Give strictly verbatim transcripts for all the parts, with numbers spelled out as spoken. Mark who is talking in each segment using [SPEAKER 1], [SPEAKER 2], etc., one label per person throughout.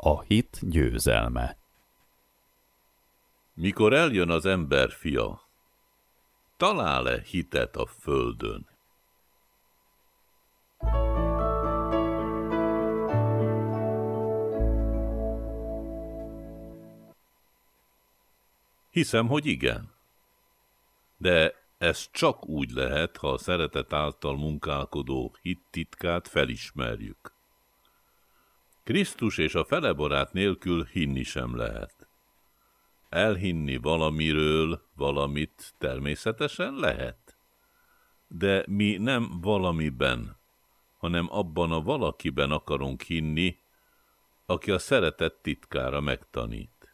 [SPEAKER 1] A hit győzelme.
[SPEAKER 2] Mikor eljön az ember fia, talál-e hitet a földön? Hiszem, hogy igen. De ez csak úgy lehet, ha a szeretet által munkálkodó hit titkát felismerjük. Krisztus és a felebarát nélkül hinni sem lehet. Elhinni valamiről valamit természetesen lehet. De mi nem valamiben, hanem abban a valakiben akarunk hinni, aki a szeretet titkára megtanít.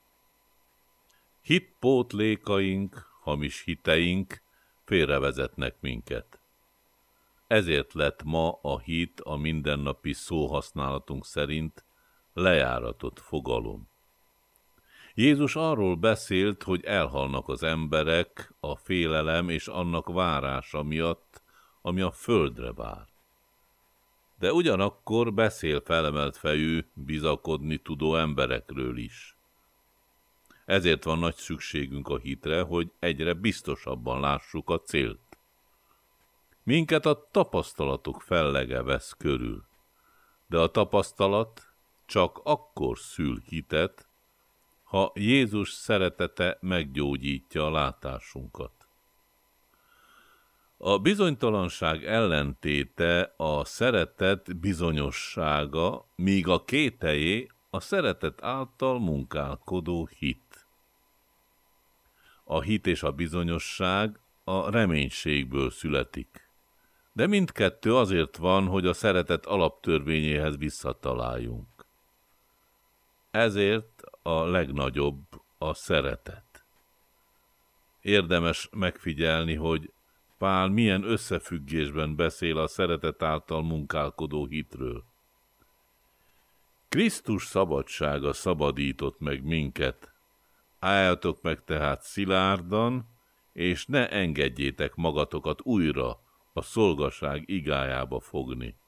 [SPEAKER 2] Hitpótlékaink, hamis hiteink félrevezetnek minket. Ezért lett ma a hit a mindennapi szóhasználatunk szerint lejáratott fogalom. Jézus arról beszélt, hogy elhalnak az emberek a félelem és annak várása miatt, ami a földre vár. De ugyanakkor beszél felemelt fejű, bizakodni tudó emberekről is. Ezért van nagy szükségünk a hitre, hogy egyre biztosabban lássuk a célt. Minket a tapasztalatok fellege vesz körül, de a tapasztalat csak akkor szül hitet, ha Jézus szeretete meggyógyítja a látásunkat. A bizonytalanság ellentéte a szeretet bizonyossága, míg a kételyé a szeretet által munkálkodó hit. A hit és a bizonyosság a reménységből születik, de mindkettő azért van, hogy a szeretet alaptörvényéhez visszataláljunk. Ezért a legnagyobb a szeretet. Érdemes megfigyelni, hogy Pál milyen összefüggésben beszél a szeretet által munkálkodó hitről. Krisztus szabadsága szabadított meg minket. Álljatok meg tehát szilárdan, és ne engedjétek magatokat újra a szolgaság igájába fogni.